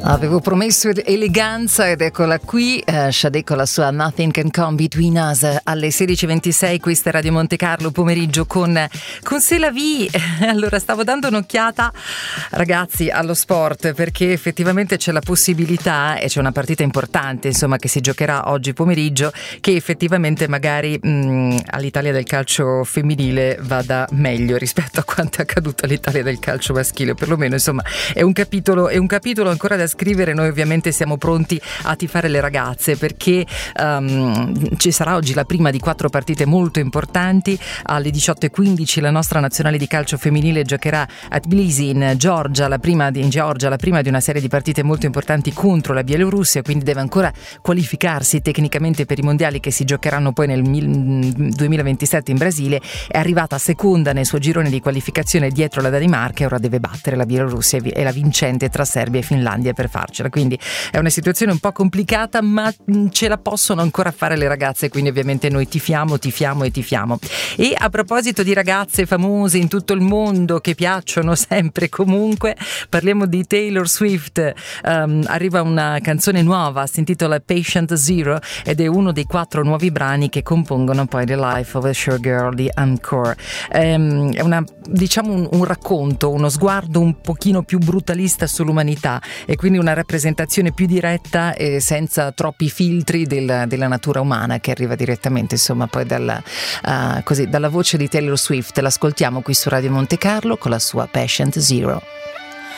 Avevo promesso eleganza ed eccola qui, Sade con la sua Nothing Can Come Between Us alle 16:26, questa è Radio Monte Carlo pomeriggio con C'est la vie. Allora stavo dando un'occhiata, ragazzi, allo sport, perché effettivamente c'è la possibilità e c'è una partita importante insomma che si giocherà oggi pomeriggio, che effettivamente magari all'Italia del calcio femminile vada meglio rispetto a quanto è accaduto all'Italia del calcio maschile, perlomeno insomma è un capitolo ancora da scrivere. Noi ovviamente siamo pronti a tifare le ragazze perché ci sarà oggi la prima di 4 partite molto importanti. Alle 18:15 la nostra nazionale di calcio femminile giocherà a Tbilisi in Georgia, la prima di una serie di partite molto importanti contro la Bielorussia, quindi deve ancora qualificarsi tecnicamente per i mondiali che si giocheranno poi nel 2027 in Brasile. È arrivata seconda nel suo girone di qualificazione dietro la Danimarca e ora deve battere la Bielorussia e la vincente tra Serbia e Finlandia per farcela, quindi è una situazione un po' complicata, ma ce la possono ancora fare le ragazze, quindi ovviamente noi tifiamo. E a proposito di ragazze famose in tutto il mondo che piacciono sempre comunque, parliamo di Taylor Swift. Arriva una canzone nuova, si intitola Patient Zero ed è uno dei 4 nuovi brani che compongono poi The Life of a Showgirl di Encore. È un racconto, uno sguardo un pochino più brutalista sull'umanità e quindi una rappresentazione più diretta e senza troppi filtri della natura umana, che arriva direttamente insomma poi dalla voce di Taylor Swift. L'ascoltiamo qui su Radio Monte Carlo con la sua Patient Zero.